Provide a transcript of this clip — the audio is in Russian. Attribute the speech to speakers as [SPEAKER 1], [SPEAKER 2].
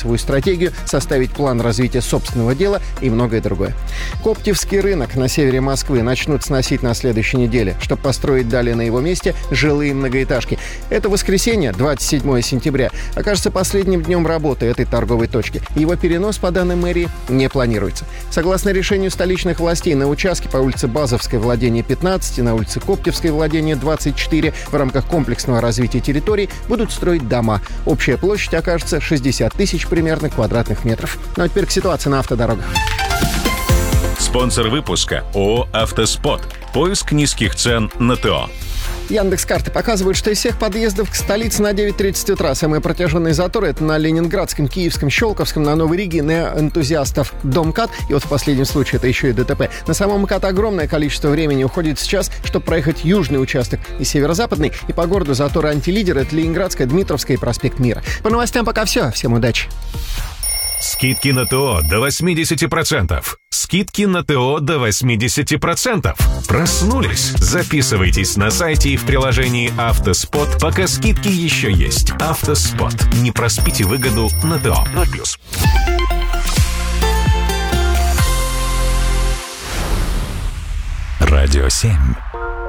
[SPEAKER 1] финансовую стратегию, составить план развития собственного дела и многое другое. Коптевский рынок на севере Москвы начнут сносить на следующей неделе, чтобы построить далее на его месте жилые многоэтажки. Это воскресенье, 27 сентября, окажется последним днем работы этой торговой точки. Его перенос, по данным мэрии, не планируется. Согласно решению столичных властей, на участке по улице Базовской владение 15 и на улице Коптевской владение 24 в рамках комплексного развития территорий будут строить дома. Общая площадь окажется 60 тысяч примерно квадратных метров. Ну а теперь к ситуации на автодорогах.
[SPEAKER 2] Спонсор выпуска ООО «Автоспот». Поиск низких цен на ТО.
[SPEAKER 1] Яндекс.Карты показывают, что из всех подъездов к столице на 9:30 утра самые протяженные заторы — это на Ленинградском, Киевском, Щелковском, на Новой Риге, на энтузиастов Домкат. И вот в последнем случае это еще и ДТП. На самом МКАД огромное количество времени уходит сейчас, чтобы проехать южный участок и северо-западный. И по городу заторы антилидеры — это Ленинградская, Дмитровская и проспект Мира. По новостям пока все. Всем удачи.
[SPEAKER 2] Скидки на ТО до 80%. Скидки на ТО до 80%. Проснулись? Записывайтесь на сайте и в приложении «Автоспот», пока скидки еще есть. «Автоспот». Не проспите выгоду на ТО. 0+. Радио 7.